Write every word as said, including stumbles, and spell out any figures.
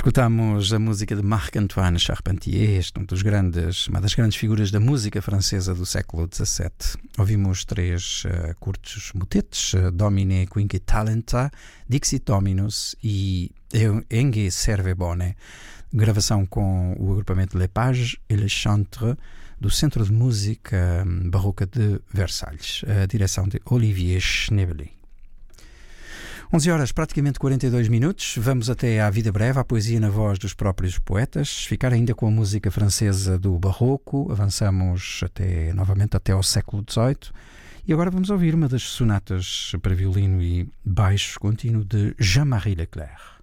Escutamos a música de Marc-Antoine Charpentier, este um dos grandes, uma das grandes figuras da música francesa do século dezassete. Ouvimos três uh, curtos motetes, uh, Domine Quinque Talenta, Dixit Dominus e Enge Serve Bone, gravação com o agrupamento Les Pages et les Chantres do Centro de Música Barroca de Versalhes, a direção de Olivier Schnebeli. onze horas, praticamente quarenta e dois minutos. Vamos até à vida breve, à poesia na voz dos próprios poetas. Ficar ainda com a música francesa do Barroco. Avançamos até, novamente até ao século dezoito. E agora vamos ouvir uma das sonatas para violino e baixo contínuo de Jean-Marie Leclerc.